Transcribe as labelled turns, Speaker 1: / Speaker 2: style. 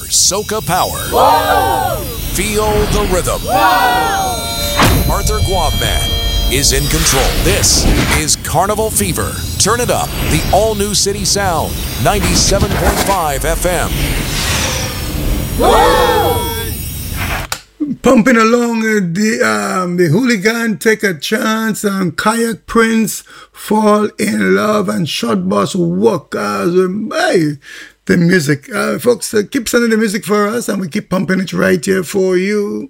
Speaker 1: Soca Power. Whoa! Feel the rhythm. Whoa! Arthur Guavman is in control. This is Carnival Fever. Turn it up. The all-new City Sound. 97.5 FM.
Speaker 2: Whoa! Pumping along the Hooligan, Take a Chance, and Kayak Prince, Fall in Love, and Short Boss Walk. The music. Folks, keep sending the music for us, and we keep pumping it right here for you.